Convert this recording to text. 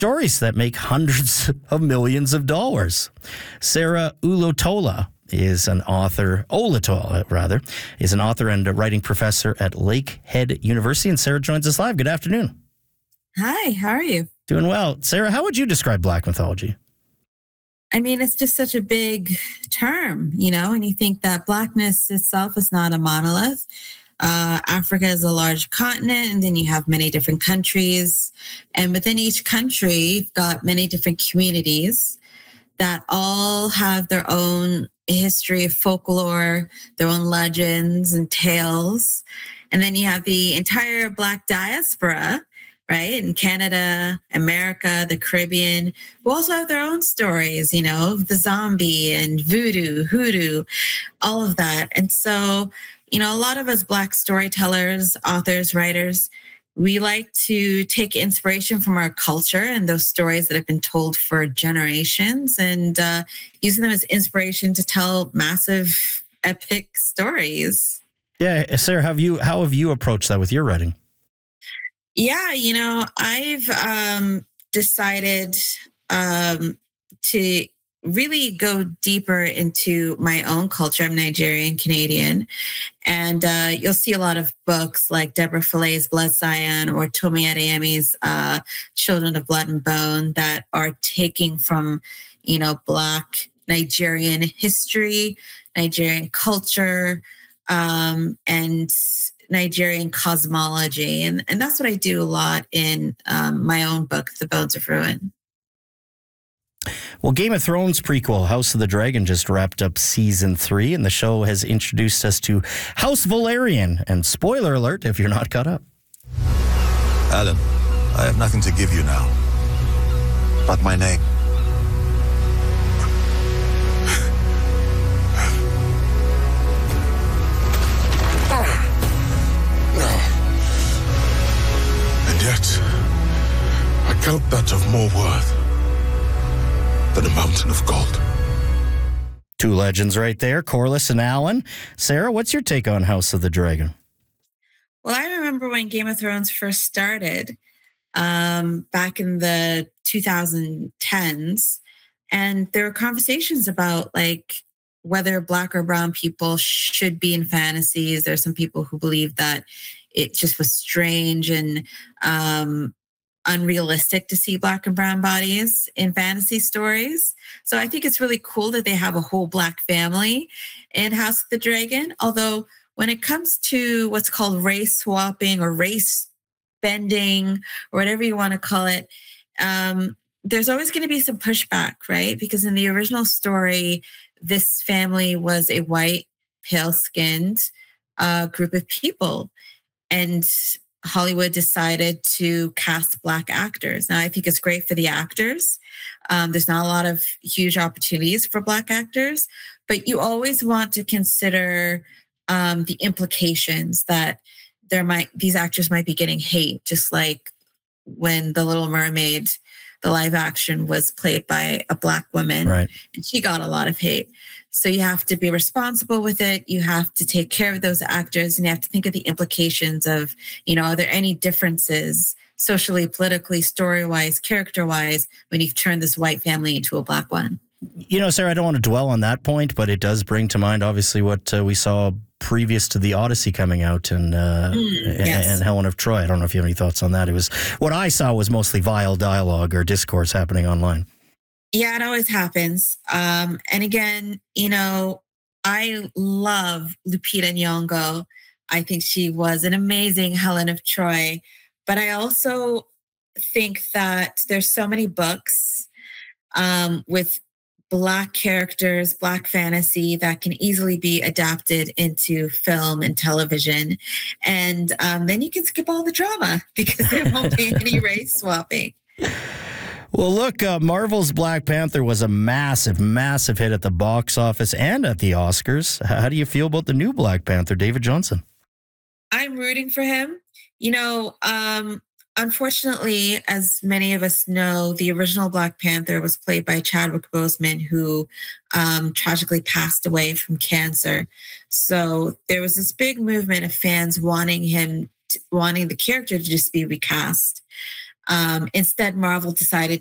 stories that make hundreds of millions of dollars. Sarah Uluotola is an author, Olatola rather, is an author and a writing professor at Lakehead University. And Sarah joins us live. Good afternoon. Hi, how are you? Doing well. Sarah, how would you describe Black mythology? I mean, it's just such a big term, and you think that Blackness itself is not a monolith. Africa is a large continent, and then you have many different countries. And within each country, you've got many different communities that all have their own history of folklore, their own legends and tales. And then you have the entire Black diaspora, right? In Canada, America, the Caribbean, who also have their own stories, the zombie and voodoo, hoodoo, all of that. And so, a lot of us Black storytellers, authors, writers, we like to take inspiration from our culture and those stories that have been told for generations and using them as inspiration to tell massive, epic stories. Yeah, Sarah, how have you approached that with your writing? Yeah, I've decided to really go deeper into my own culture. I'm Nigerian Canadian, and you'll see a lot of books like Deborah Fillet's Blood Scion or Tomi Adeyemi's Children of Blood and Bone that are taking from, Black Nigerian history, Nigerian culture, and Nigerian cosmology. And that's what I do a lot in my own book, The Bones of Ruin. Well, Game of Thrones prequel House of the Dragon just wrapped up season 3, and the show has introduced us to House Velaryon. And spoiler alert if you're not caught up. Alan, I have nothing to give you now, but my name. And yet, I count that of more worth than a mountain of gold. Two legends right there, Corlys and Alan. Sarah, what's your take on House of the Dragon? Well, I remember when Game of Thrones first started back in the 2010s, and there were conversations about whether Black or brown people should be in fantasies. There's some people who believe that it just was strange and unrealistic to see Black and brown bodies in fantasy stories. So I think it's really cool that they have a whole Black family in House of the Dragon. Although when it comes to what's called race swapping or race bending or whatever you want to call it, there's always going to be some pushback, right? Because in the original story, this family was a white, pale-skinned group of people. And Hollywood decided to cast Black actors. Now, I think it's great for the actors. There's not a lot of huge opportunities for Black actors, but you always want to consider the implications that these actors might be getting hate, just like when The Little Mermaid, the live action, was played by a Black woman, right, and she got a lot of hate. So you have to be responsible with it. You have to take care of those actors, and you have to think of the implications of, are there any differences socially, politically, story-wise, character-wise, when you've turned this white family into a Black one? Sarah, I don't want to dwell on that point, but it does bring to mind, obviously, what we saw previous to the Odyssey coming out and Helen of Troy. I don't know if you have any thoughts on that. It was what I saw was mostly vile dialogue or discourse happening online. Yeah, it always happens. And again, I love Lupita Nyong'o. I think she was an amazing Helen of Troy. But I also think that there's so many books with Black characters, Black fantasy that can easily be adapted into film and television. And then you can skip all the drama because there won't be any race swapping. Well, look, Marvel's Black Panther was a massive, massive hit at the box office and at the Oscars. How do you feel about the new Black Panther, David Johnson? I'm rooting for him. Unfortunately, as many of us know, the original Black Panther was played by Chadwick Boseman, who tragically passed away from cancer. So there was this big movement of fans wanting the character to just be recast. Instead, Marvel decided